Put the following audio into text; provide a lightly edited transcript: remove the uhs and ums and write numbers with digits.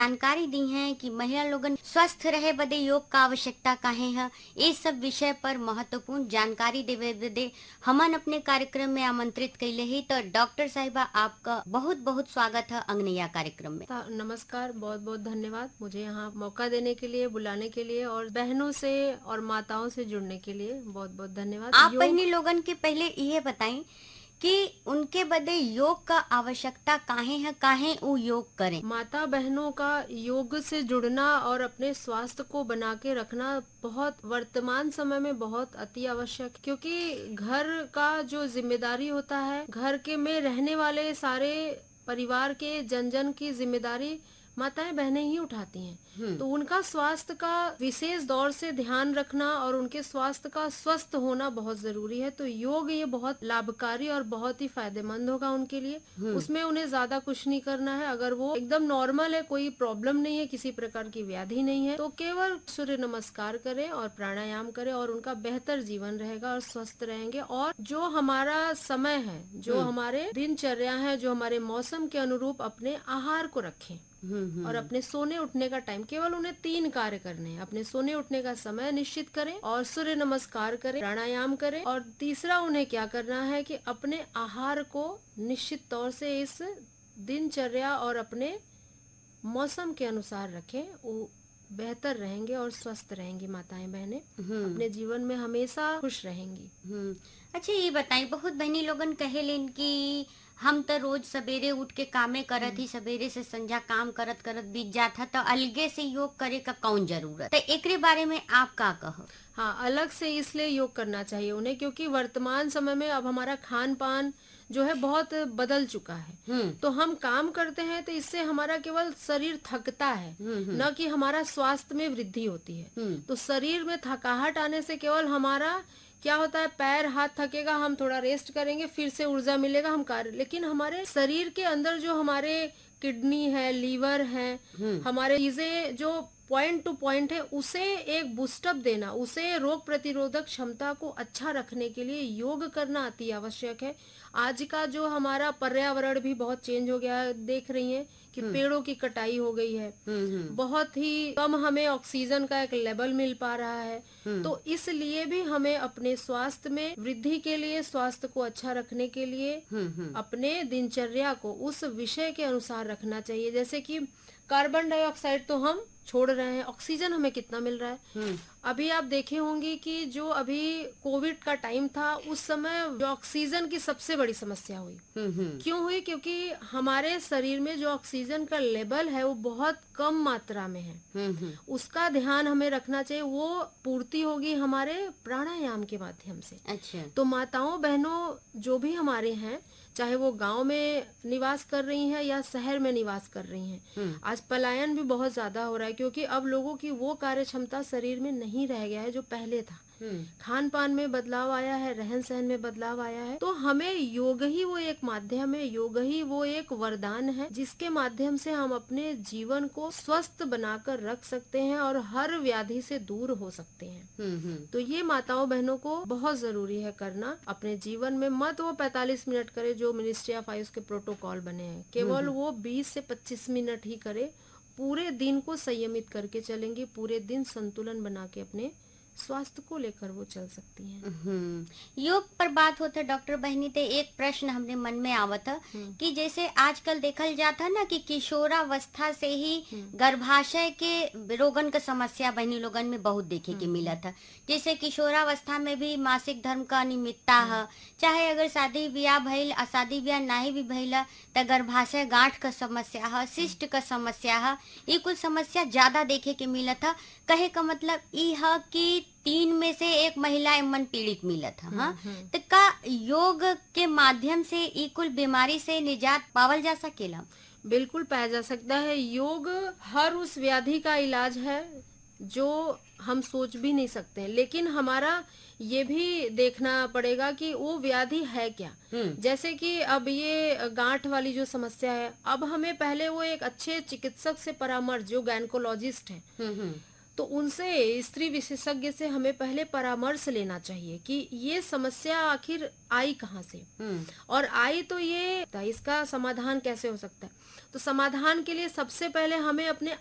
जानकारी दी है कि महिला लोगन स्वस्थ रहे बदे योग का आवश्यकता काहे है। ये सब विषय पर महत्वपूर्ण जानकारी देवे बदे हमन अपने कार्यक्रम में आमंत्रित कैले ही। तो डॉक्टर साहिबा, आपका बहुत बहुत स्वागत है अंगनैया कार्यक्रम में। नमस्कार, बहुत बहुत धन्यवाद मुझे यहाँ मौका देने के लिए, बुलाने के लिए और बहनों से और माताओं से जुड़ने के लिए बहुत बहुत धन्यवाद। आप बहनी लोगन के पहले ये बताएं कि उनके बदे योग का आवश्यकता काहे है, काहे वो योग करें। माता बहनों का योग से जुड़ना और अपने स्वास्थ्य को बना के रखना बहुत वर्तमान समय में बहुत अति आवश्यक, क्योंकि घर का जो जिम्मेदारी होता है, घर के में रहने वाले सारे परिवार के जन जन की जिम्मेदारी माताएं बहनें ही उठाती हैं। तो उनका स्वास्थ्य का विशेष दौर से ध्यान रखना और उनके स्वास्थ्य का स्वस्थ होना बहुत जरूरी है। तो योग ये बहुत लाभकारी और बहुत ही फायदेमंद होगा उनके लिए। उसमें उन्हें ज्यादा कुछ नहीं करना है। अगर वो एकदम नॉर्मल है, कोई प्रॉब्लम नहीं है, किसी प्रकार की व्याधि नहीं है, तो केवल सूर्य नमस्कार करें और प्राणायाम करें और उनका बेहतर जीवन रहेगा और स्वस्थ रहेंगे। और जो हमारा समय है, जो हमारे दिनचर्या है, जो हमारे मौसम के अनुरूप अपने आहार को रखें और अपने सोने उठने का टाइम, केवल उन्हें 3 कार्य करने हैं। अपने सोने उठने का समय निश्चित करें और सूर्य नमस्कार करें, प्राणायाम करें। और तीसरा उन्हें क्या करना है कि अपने आहार को निश्चित तौर से इस दिनचर्या और अपने मौसम के अनुसार रखें। वो बेहतर रहेंगे और स्वस्थ रहेंगी माताएं बहनें, अपने जीवन में हमेशा खुश रहेंगी। अच्छा, ये बताएं, बहुत बहनी लोगन कहेलेन कि हम तो रोज सवेरे उठ के कामे करत ही, सवेरे से संध्या काम करत करत बीत जात है, तो अलगे से योग करे का कौन जरूरत। तो एकरे बारे में आप का कहो। हाँ, अलग से इसलिए योग करना चाहिए उन्हें, क्योंकि वर्तमान समय में अब हमारा खान पान जो है बहुत बदल चुका है। तो हम काम करते हैं तो इससे हमारा केवल शरीर थकता है, न कि हमारा स्वास्थ्य में वृद्धि होती है। तो शरीर में थकाहट आने से केवल हमारा क्या होता है, पैर हाथ थकेगा, हम थोड़ा रेस्ट करेंगे, फिर से ऊर्जा मिलेगा, हम कार्य। लेकिन हमारे शरीर के अंदर जो हमारे किडनी है, लीवर है, हमारे चीजें जो पॉइंट टू पॉइंट है, उसे एक बूस्टअप देना, उसे रोग प्रतिरोधक क्षमता को अच्छा रखने के लिए योग करना अति आवश्यक है। आज का जो हमारा पर्यावरण भी बहुत चेंज हो गया है, देख रही हैं कि पेड़ों की कटाई हो गई है, बहुत ही कम हमें ऑक्सीजन का एक लेवल मिल पा रहा है। तो इसलिए भी हमें अपने स्वास्थ्य में वृद्धि के लिए, स्वास्थ्य को अच्छा रखने के लिए अपने दिनचर्या को उस विषय के अनुसार रखना चाहिए। जैसे कि कार्बन डाइऑक्साइड तो हम छोड़ रहे हैं, ऑक्सीजन हमें कितना मिल रहा है। अभी आप देखे होंगे कि जो अभी कोविड का टाइम था, उस समय जो ऑक्सीजन की सबसे बड़ी समस्या हुई। क्यों हुई? क्योंकि हमारे शरीर में जो ऑक्सीजन का लेवल है वो बहुत कम मात्रा में है। उसका ध्यान हमें रखना चाहिए। वो पूर्ति होगी हमारे प्राणायाम के माध्यम से। अच्छा। तो माताओं बहनों जो भी हमारे हैं, चाहे वो गांव में निवास कर रही हैं या शहर में निवास कर रही हैं, आज पलायन भी बहुत ज्यादा हो रहा है, क्योंकि अब लोगों की वो कार्य क्षमता शरीर में नहीं रह गया है जो पहले था। खान पान में बदलाव आया है, रहन सहन में बदलाव आया है। तो हमें योग ही वो एक माध्यम है, योग ही वो एक वरदान है, जिसके माध्यम से हम अपने जीवन को स्वस्थ बनाकर रख सकते हैं और हर व्याधि से दूर हो सकते हैं। तो ये माताओं बहनों को बहुत जरूरी है करना अपने जीवन में। मत वो 45 मिनट करे जो मिनिस्ट्री ऑफ आयुष के प्रोटोकॉल बने हैं, केवल वो 20 से 25 मिनट ही करे। पूरे दिन को संयमित करके चलेंगे, पूरे दिन संतुलन बना के अपने स्वास्थ्य को लेकर वो चल सकती हैं। योग पर बात होता डॉक्टर बहनी, ते एक प्रश्न हमने मन में आवत है कि जैसे आजकल देखल जाता ना कि किशोरावस्था से ही गर्भाशय के रोगन का समस्या बहनी लोगन में बहुत देखे के मिला था। जैसे किशोरावस्था में भी मासिक धर्म का अनियमितता है, चाहे अगर शादी ब्याह भइल, शादी ब्याह नहीं भी भइला, तो गर्भाशय गांठ का समस्या है, सिस्ट का समस्या है, ये कुछ समस्या ज्यादा देखे के मिला था। कहे का मतलब ई है कि 3 में से 1 महिला एमन पीड़ित मिलत है। हाँ, तो का योग के माध्यम से ई कुल बीमारी से निजात पावल जा सकेला? बिल्कुल पाया जा सकता है। योग हर उस व्याधि का इलाज है जो हम सोच भी नहीं सकते, लेकिन हमारा ये भी देखना पड़ेगा कि वो व्याधि है क्या। जैसे कि अब ये गांठ वाली जो समस्या है, अब हमें पहले वो एक अच्छे चिकित्सक से परामर्श, जो गायनेकोलॉजिस्ट है, तो उनसे, स्त्री विशेषज्ञ से हमें पहले परामर्श लेना चाहिए कि ये समस्या आखिर आई कहाँ से, और आई तो ये इसका समाधान कैसे हो सकता है। तो समाधान के लिए सबसे पहले हमें अपने